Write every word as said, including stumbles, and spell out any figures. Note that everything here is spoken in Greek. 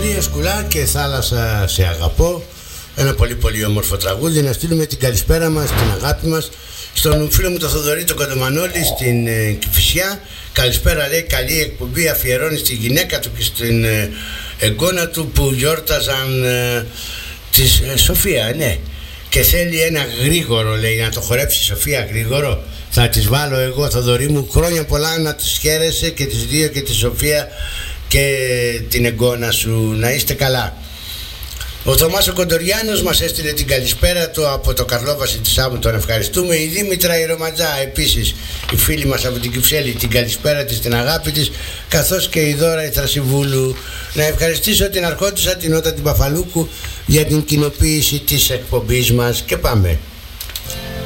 Μαρία Σκουλά και Θάλασσα σε αγαπώ. Ένα πολύ πολύ όμορφο τραγούδι. Να στείλουμε την καλησπέρα μας, την αγάπη μας στον φίλο μου τον Θοδωρή τον Κοντομανόλη στην ε, Κηφισιά. Καλησπέρα, λέει, καλή εκπομπή, αφιερώνει στη γυναίκα του και στην ε, εγγόνα του που γιόρταζαν ε, της ε, Σοφία, ναι. Και θέλει ένα γρήγορο, λέει, να το χορέψει η Σοφία γρήγορο. Θα τις βάλω εγώ, Θοδωρή μου, χρόνια πολλά να τις χαίρεσαι και τις δύο, και τη Σοφία και την εγγόνα σου. Να είστε καλά. Ο Θωμάς ο Κοντοριάνος μας έστειλε την καλησπέρα του από το Καρλόβαση της Άμμου, τον ευχαριστούμε. Η Δήμητρα η Ρωματζά επίσης, η φίλη μας από την Κυψέλη, την καλησπέρα της, την αγάπη της, καθώς και η Δώρα η Θρασιβούλου. Να ευχαριστήσω την αρχόντισσα την Ότα την Παφαλούκου για την κοινοποίηση της εκπομπής μας και πάμε.